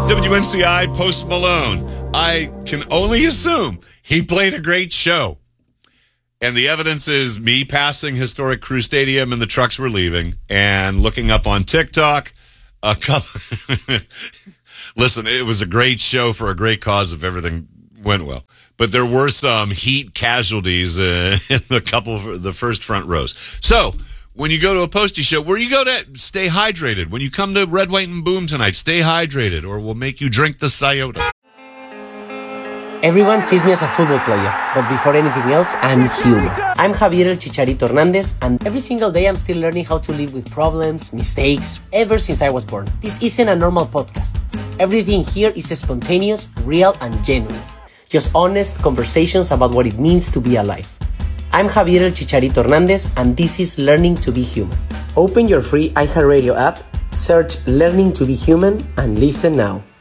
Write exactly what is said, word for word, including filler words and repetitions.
W N C I Post Malone. I can only assume he played a great show. And the evidence is me passing historic Crew Stadium and the trucks were leaving, and looking up on TikTok, a couple. Listen, it was a great show for a great cause if everything went well. But there were some heat casualties uh, in the couple of the first front rows. So when you go to a Posty show, where you go to stay hydrated. When you come to Red, White, and Boom tonight, stay hydrated, or we'll make you drink the Scioto. Everyone sees me as a football player, but before anything else, I'm human. I'm Javier El Chicharito Hernandez, and every single day I'm still learning how to live with problems, mistakes, ever since I was born. This isn't a normal podcast. Everything here is spontaneous, real, and genuine. Just honest conversations about what it means to be alive. I'm Javier El Chicharito Hernandez, and this is Learning to be Human. Open your free iHeartRadio app, search Learning to be Human, and listen now.